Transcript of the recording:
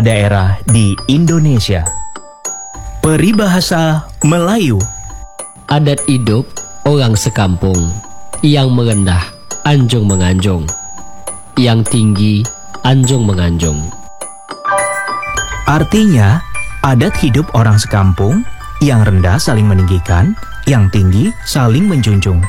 daerah di Indonesia. Peribahasa Melayu. Adat hidup orang sekampung, yang merendah anjung menganjung, yang tinggi anjung menganjung. Artinya, adat hidup orang sekampung, yang rendah saling meninggikan, yang tinggi saling menjunjung.